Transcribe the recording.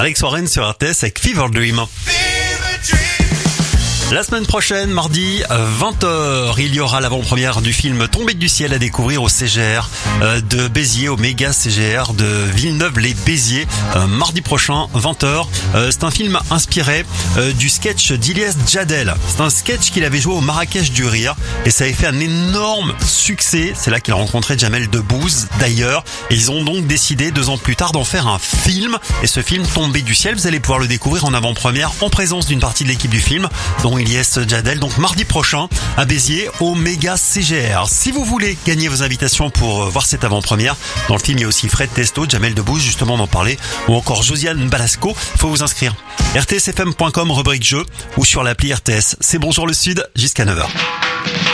Alex Warren sur RTS avec Fever Dream. La semaine prochaine, mardi 20h, il y aura l'avant-première du film Tombé du ciel à découvrir au CGR de Béziers, au méga CGR de Villeneuve-les-Béziers, mardi prochain 20h. C'est un film inspiré du sketch d'Ilyes Djadel. C'est un sketch qu'il avait joué au Marrakech du Rire et ça avait fait un énorme succès. C'est là qu'il a rencontré Jamel Debbouze d'ailleurs. Et ils ont donc décidé 2 ans plus tard d'en faire un film. Et ce film Tombé du ciel, vous allez pouvoir le découvrir en avant-première en présence d'une partie de l'équipe du film, dont Ilyes Djadel, donc mardi prochain à Béziers au méga CGR. Si vous voulez gagner vos invitations pour voir cette avant-première, dans le film il y a aussi Fred Testo, Jamel Debbouze justement d'en parler, ou encore Josiane Balasco. Faut vous inscrire. rtsfm.com rubrique jeu ou sur l'appli RTS. C'est Bonjour le Sud jusqu'à 9h.